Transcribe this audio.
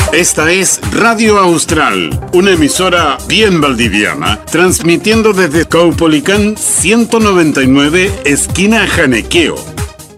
Esta es Radio Austral, una emisora bien valdiviana, transmitiendo desde Caupolicán 199, esquina Janequeo,